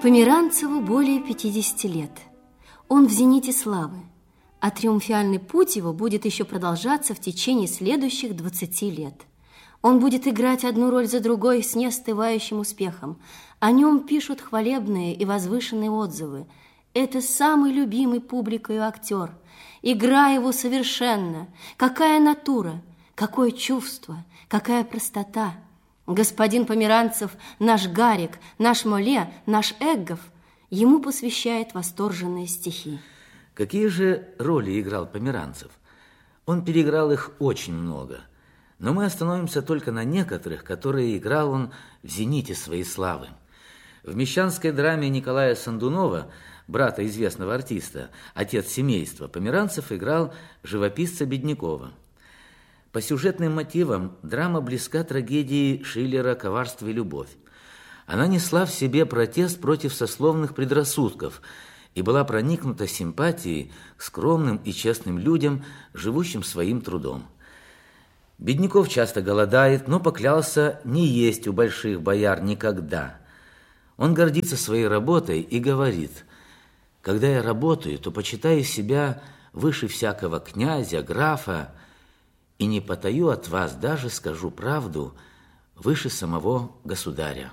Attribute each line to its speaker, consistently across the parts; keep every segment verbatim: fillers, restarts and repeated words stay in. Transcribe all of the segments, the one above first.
Speaker 1: Померанцеву более пятидесяти лет. Он в зените славы, а триумфальный путь его будет еще продолжаться в течение следующих двадцати лет. Он будет играть одну роль за другой с неостывающим успехом. О нем пишут хвалебные и возвышенные отзывы. Это самый любимый публикой актер. Игра его совершенна. Какая натура, какое чувство, какая простота. Господин Померанцев, наш Гарик, наш Моле, наш Эггов, ему посвящает восторженные стихи.
Speaker 2: Какие же роли играл Померанцев? Он переиграл их очень много. Но мы остановимся только на некоторых, которые играл он в зените своей славы. В мещанской драме Николая Сандунова, брата известного артиста, отец семейства, Померанцев играл живописца Беднякова. По сюжетным мотивам драма близка трагедии Шиллера «Коварство и любовь». Она несла в себе протест против сословных предрассудков и была проникнута симпатией к скромным и честным людям, живущим своим трудом. Бедняков часто голодает, но поклялся не есть у больших бояр никогда. Он гордится своей работой и говорит: «Когда я работаю, то почитаю себя выше всякого князя, графа, и не потаю от вас, даже скажу правду, выше самого государя».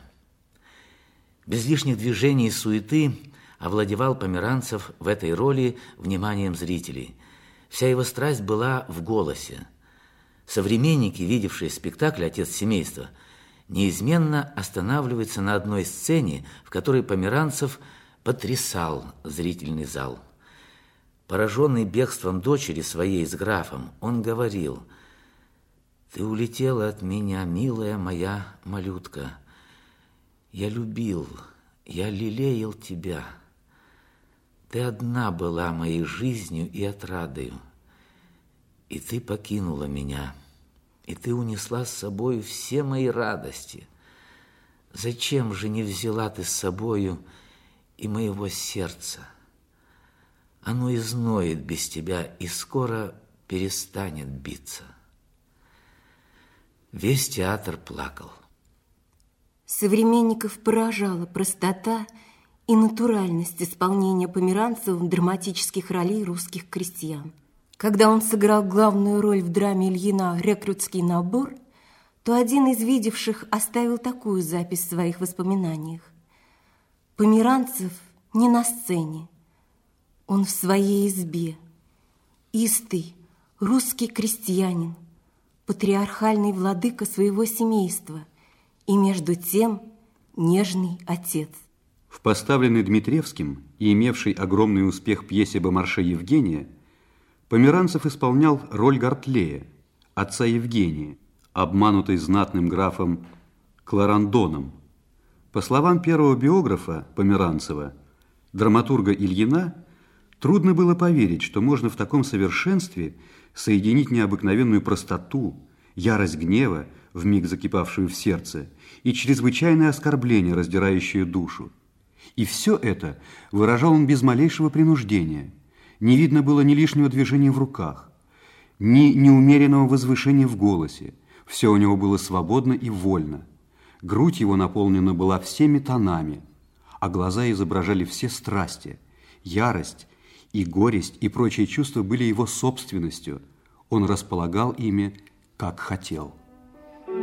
Speaker 2: Без лишних движений и суеты овладевал Померанцев в этой роли вниманием зрителей. Вся его страсть была в голосе. Современники, видевшие спектакль «Отец семейства», неизменно останавливаются на одной сцене, в которой Померанцев потрясал зрительный зал. Пораженный бегством дочери своей с графом, он говорил: «Ты улетела от меня, милая моя малютка. Я любил, я лелеял тебя. Ты одна была моей жизнью и отрадою. И ты покинула меня, и ты унесла с собою все мои радости. Зачем же не взяла ты с собою и моего сердца? Оно изноет без тебя и скоро перестанет биться». Весь театр плакал.
Speaker 1: Современников поражала простота и натуральность исполнения Померанцевым драматических ролей русских крестьян. Когда он сыграл главную роль в драме Ильина «Рекрутский набор», то один из видевших оставил такую запись в своих воспоминаниях: «Померанцев не на сцене, он в своей избе, истый русский крестьянин, патриархальный владыка своего семейства и между тем нежный отец».
Speaker 3: В поставленной Дмитриевским и имевшей огромный успех пьесе Бомарше «Евгения» Померанцев исполнял роль Гартлея, отца Евгения, обманутой знатным графом Кларандоном. По словам первого биографа Померанцева, драматурга Ильина, трудно было поверить, что можно в таком совершенстве соединить необыкновенную простоту, ярость гнева, вмиг закипавшую в сердце, и чрезвычайное оскорбление, раздирающее душу. И все это выражал он без малейшего принуждения. Не видно было ни лишнего движения в руках, ни неумеренного возвышения в голосе. Все у него было свободно и вольно. Грудь его наполнена была всеми тонами, а глаза изображали все страсти. Ярость и горесть и прочие чувства были его собственностью. Он располагал ими, как хотел.